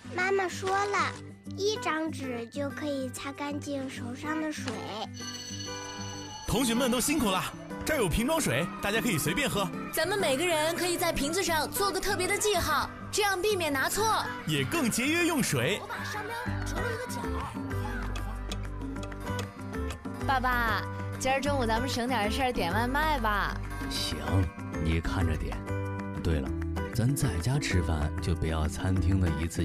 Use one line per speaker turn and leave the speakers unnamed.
妈妈说了，1张纸就可以擦干净手上的水。
同学们都辛苦了，这儿有瓶装水，大家可以随便喝。
咱们每个人可以在瓶子上做个特别的记号，这样避免拿错，
也更节约用水。
我把商标折了一个角。爸爸，今儿中午咱们省点事儿点外卖吧。
行，你看着点。对了，咱在家吃饭就别要餐厅的一次